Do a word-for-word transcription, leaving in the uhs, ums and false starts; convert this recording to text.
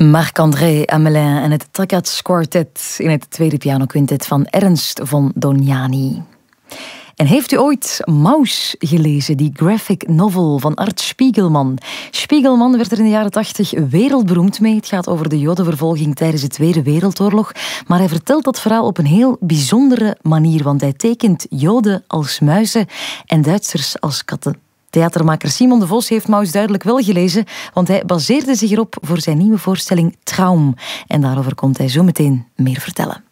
Marc-André Hamelin en het Trakats Quartet in het tweede pianoquintet van Ernst von Dohnányi. En heeft u ooit Maus gelezen, die graphic novel van Art Spiegelman? Spiegelman werd er in de jaren tachtig wereldberoemd mee. Het gaat over de jodenvervolging tijdens de Tweede Wereldoorlog. Maar hij vertelt dat verhaal op een heel bijzondere manier, want hij tekent joden als muizen en Duitsers als katten. Theatermaker Simon de Vos heeft Maus duidelijk wel gelezen, want hij baseerde zich erop voor zijn nieuwe voorstelling Traum. En daarover komt hij zo meteen meer vertellen.